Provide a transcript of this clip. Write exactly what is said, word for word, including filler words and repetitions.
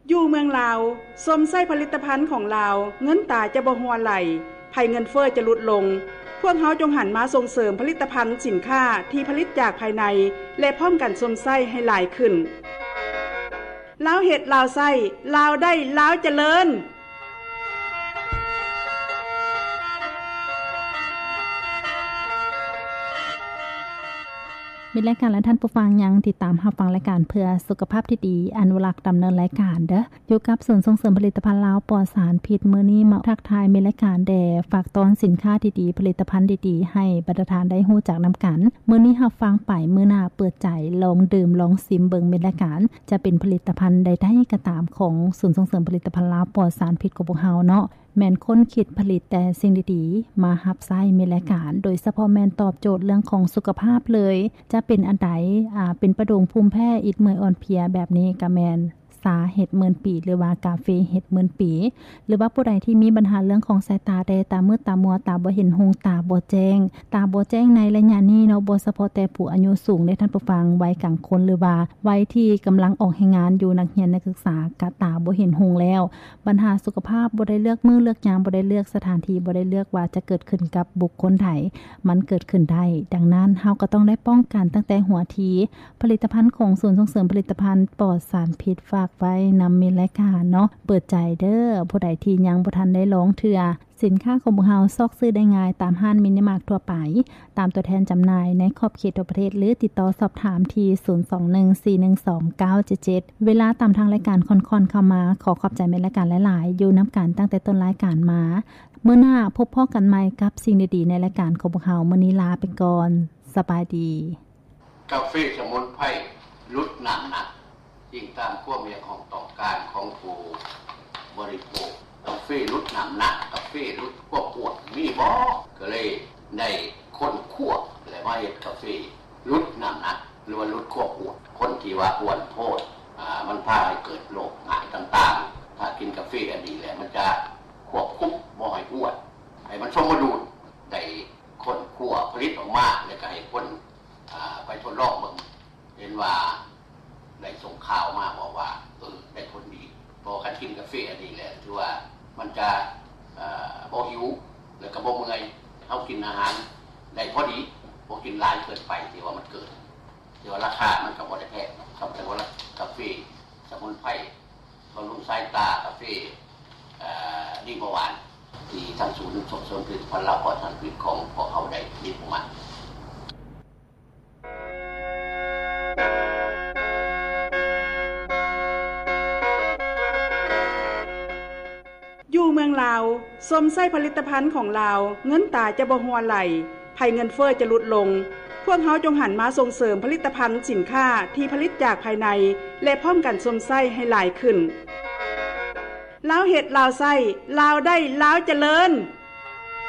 อยู่เมืองลาวสมไส้ผลิตภัณฑ์ของลาวเงินตาจะบ่หัวไหลภัยเงินเฟ้อจะลดลงพวกเฮาจงหันมาส่งเสริมผลิตภัณฑ์สินค้าที่ผลิตจากภายในและพร้อมกันสมไส้ให้หลายขึ้นลาวเฮ็ดลาวไส้ลาวได้ลาวเจริญมีรายการและท่านผู้ฟังยังติดตามรับฟังรายการเพื่อสุขภาพที่ดีอนุรักษ์ดำเนินรายการเด้ออยู่กับศูนย์ส่งเสริมผลิตภัณฑ์ลาวปลอดสารพิษมื้อนี้มาทักทายมีรายการแด่ฝากตอนสินค้าดีๆผลิตภัณฑ์ดีๆให้บรรดาทานได้ฮู้จักนํากันมื้อนี้รับฟังไปมื้อหน้าเปิดใจลองดื่มลองชิมเบิ่งมีรายการจะเป็นผลิตภัณฑ์ใดๆก็ตามของศูนย์ส่งเสริมผลิตภัณฑ์ลาวปลอดสารพิษของพวกเฮาเนาะแม่นคนคิดผลิตแต่สิ่งดีๆมารับใช้มีรายการโดยเฉพาะแม่นตอบโจทย์เรื่องของสุขภาพเลยจะเป็นอันใดอ่าเป็นประดงภูมิแพ้อิดเมื่อยอ่อนเพลียแบบนี้ก็แม่นสาเห็ดหมื่นปีหรือว่ากาเฟเห็ดหมื่นปีหรือว่าผู้ใดที่มีปัญหาเรื่องของสายตาแดตามืดตามัวตาบ่เห็นหงตาบ่แจ้งตาบ่แจ้งในระยะนี้เนาะบ่เฉพาะแต่ผู้อายุสูงได้ท่านผู้ฟังวัยกลางคนหรือว่าวัยที่กำลังออกให้งานอยู่นักเรียนนักศึกษากะตาบ่เห็นหงแล้วปัญหาสุขภาพบ่ได้เลือกมื้อเลือกยามบ่ได้เลือกสถานที่บ่ได้เลือกว่าจะเกิดขึ้นกับบุคคลใดมันเกิดขึ้นได้ดังนั้นเฮาก็ต้องได้ป้องกันตั้งแต่หัวทีผลิตภัณฑ์ของศูนย์ส่งเสริมผลิตภัณฑ์ปลอดสารพิษฝากไว้นำรายการเนาะเปิดใจเด้อผู้ใดที่ยังบ่ทันได้ลองเทื่อสินค้าของพวกเฮาซอกซื้อได้ง่ายตามห้างมินิมาร์ททั่วไปตามตัวแทนจำหน่ายในขอบเขตทั่วประเทศหรือติดต่อสอบถามที่ศูนย์ สอง หนึ่ง สี่ หนึ่ง สอง เก้า เจ็ด เจ็ดเวลาตามทางรายการค่อนๆเข้ามาขอขอบใจแม่รายการหลายๆอยู่นํากันตั้งแต่ต้นรายการมาเมื่อหน้าพบพ้อกันใหม่กับสิ่งดีๆในรายการของพวกเฮามื้อนี้ลาไปก่อนสบายดีกาแฟสมุนไพรลดน้ำหนักยิ่งตามความเรียกของต้องการของผู้บริโภคกาแฟลดน้ำหนักกาแฟลดความอ้วนมีบ่ก็เลยได้คนคั่วและมาเฮ็ดกาแฟลดน้ำหนักหรือว่าลดความอ้วนคนที่ว่าอ้วนโพดอ่ามันพาให้เกิดโรคง่ายต่างๆถ้ากินกาแฟอันนี้แหละมันจะควบคุมบ่ให้อ้วนให้มันสมดุลได้คนคั่วผลิตออกมาแล้วก็ให้คนอ่าไปทดลองเบิ่งเห็นว่าได้ส่งข่าวมาบอกว่าเออได้ผลดีพอคันกินกาแฟอันนี้แหละคือว่ามันจะเอ่อบ่หิวแล้วก็บ่เมื่อยเฮากินอาหารได้พอดีบ่กินหลายเกินไปที่ว่ามันเกินที่ว่าราคามันก็บ่ได้แพงครับแต่ว่ากาแฟสมุนไพรบำรุงสายตากาแฟเอ่อดีเบาหวานที่ทางศูนย์ส่งเสริมผลิตภัณฑ์ลาวปลอดสารพิษของพวกเขาได้มีออกมาอยู่เมืองลาวสมไส้ผลิตภัณฑ์ของลาวเงินตาจะบ่หัวไหลภัยเงินเฟ้อจะลดลงพวกเฮาจงหันมาส่งเสริมผลิตภัณฑ์สินค้าที่ผลิตจากภายในและพร้อมกันสมไส้ให้หลายขึ้นลาวเฮ็ดลาวไส้ลาวได้ลาวเจริญ